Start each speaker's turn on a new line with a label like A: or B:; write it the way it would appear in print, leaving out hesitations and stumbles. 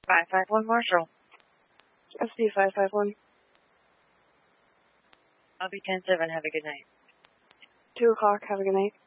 A: 551 Marshall.
B: SD 551.
A: I'll be 10-7. Have a good night.
B: 2 o'clock. Have a good night.